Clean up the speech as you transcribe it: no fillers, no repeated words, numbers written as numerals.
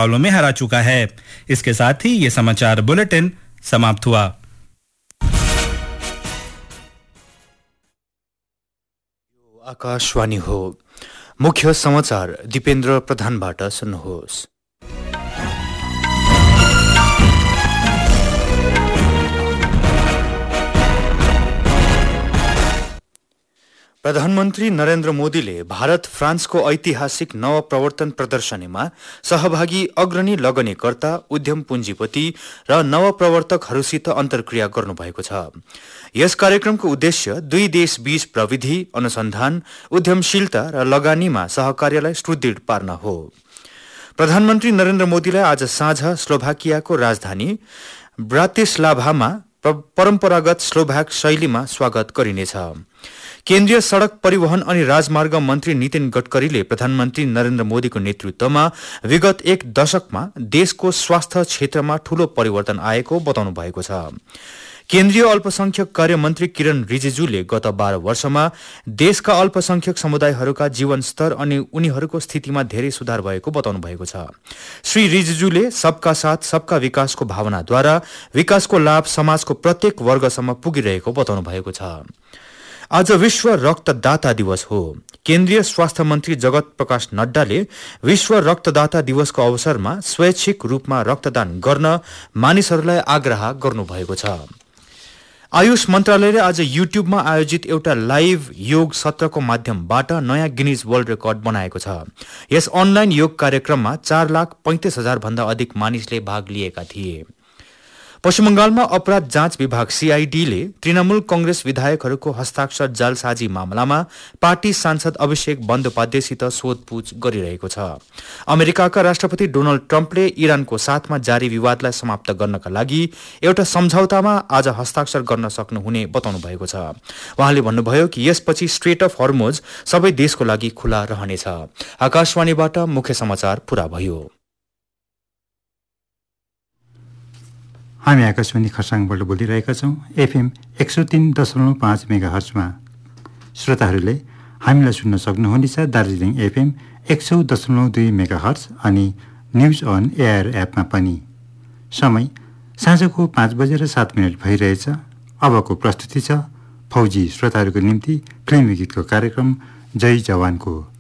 मुकाबलों में हरा चुका है। इसके साथ ही ये समाचार बुलेटिन समाप्त हुआ। आकाशवाणी हो। मुख्य समाचार दीपेन्द्र प्रधानबाट सुन्नुहोस्। प्रधानमन्त्री नरेन्द्र मोदीले भारत फ्रान्सको ऐतिहासिक नवप्रवर्तन प्रदर्शनीमा सहभागी अग्रणी लगनीकर्ता, उद्यम पुँजीपति र नवप्रवर्तकहरूसित अन्तर्क्रिया गर्नुभएको छ। यस कार्यक्रमको उद्देश्य दुई देश बीच प्रविधि, अनुसन्धान, उद्यमशीलता र लगानीमा सहकार्यलाई सुदृढ पार्न हो। प्रधानमन्त्री नरेन्द्र मोदीलाई आज साँझ स्लोभाकियाको राजधानी ब्रातिस्लाभामा परम्परागत स्लोभाक शैलीमा स्वागत गरिनेछ। केन्द्रीय सड़क परिवहन अनि राजमार्ग मन्त्री नितिन गडकरीले प्रधानमन्त्री नरेन्द्र मोदीको नेतृत्वमा विगत एक दशकमा देशको स्वास्थ्य क्षेत्रमा ठूलो परिवर्तन आएको बताउनु भएको छ। केन्द्रीय अल्पसंख्यक कार्य मन्त्री किरण रिजिजुले गत 12 वर्षमा देशका अल्पसंख्यक समुदायहरूका जीवन स्तर अनि उनीहरूको स्थितिमा धेरै सुधार भएको बताउनु भएको छ। श्री रिजिजुले सबका साथ सबका विकासको भावनाद्वारा विकासको लाभ समाजको प्रत्येक वर्गसम्म पुगिरहेको बताउनु भएको छ। आज विश्व रक्तदाता दिवस हो। केन्द्रीय स्वास्थ्य मन्त्री जगत प्रकाश नड्डाले विश्व रक्तदाता दिवसको अवसरमा स्वैच्छिक रूपमा रक्तदान गर्न मानिसहरूलाई आग्रह गर्नुभएको छ। आयुष मन्त्रालयले आज युट्युबमा आयोजित एउटा लाइभ योग सत्रको माध्यमबाट नयाँ गिनिज वर्ल्ड रेकर्ड बनाएको छ। यस अनलाइन योग कार्यक्रममा 4,35,000 भन्दा अधिक मानिसले भाग लिएका थिए। पश्चिम बंगालमा अपराध जाँच विभाग सीआईडीले तृणमूल कंग्रेस विधायकहरूको हस्ताक्षर जालसाजी मामलामा पार्टी सांसद अभिषेक बन्द-पाध्यायसित सोधपूछ गरिरहेको छ। अमेरिकाका राष्ट्रपति डोनाल्ड ट्रम्पले इरानको साथमा जारी विवादलाई समाप्त गर्नका लागि एउटा सम्झौतामा आज हस्ताक्षर गर्न सक्नुहुने बताउनु भएको छ। उहाँले भन्नुभयो कि यसपछि स्ट्रेट अफ हर्मुज सबै देशको लागि खुला रहनेछ। आकाशवाणीबाट मुख्य समाचार पूरा भयो। हामी आकाशवाणी खरसाङबाट बोलिरहेका छौँ। एफएम 103.5 मेगाहर्जमा श्रोताहरूले हामीलाई सुन्न सक्नुहुनेछ। दार्जिलिङ एफएम 100.2 मेगाहर्ज अनि न्युज अन एआर एपमा पनि। समय साँझको 5:07 भइरहेछ। अबको प्रस्तुति छ फौजी श्रोताहरूको निम्ति फिल्मी गीतको कार्यक्रम जय जवानको।